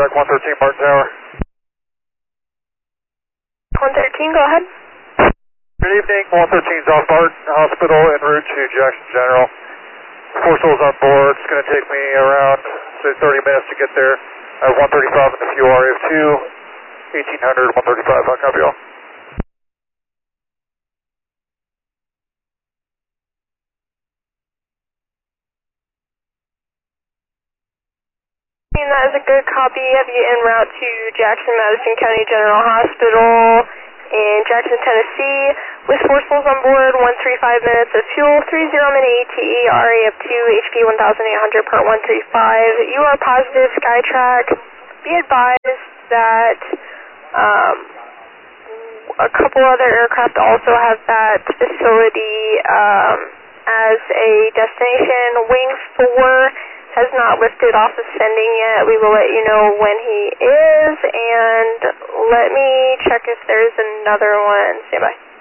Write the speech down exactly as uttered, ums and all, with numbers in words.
contact one thirteen Martin Tower. one thirteen, go ahead. Good evening, one thirteen is off Martin Hospital en route to Jackson General. Four souls on board. It's going to take me around, say, thirty minutes to get there. I have one thirty-five in the fuel, R F two, eighteen hundred, one thirty-five, I'll copy all. That is a good copy of you en route to Jackson Madison County General Hospital in Jackson, Tennessee, with four souls on board, one thirty-five minutes of fuel, three zero minute A T E, R A F two, H P one thousand eight hundred, part one thirty-five. You are positive, Skytrack. Be advised that um, a couple other aircraft also have that facility um, as a destination. Wing four has not lifted off of sending yet. We will let you know when he is, and let me check if there's another one. Stand by.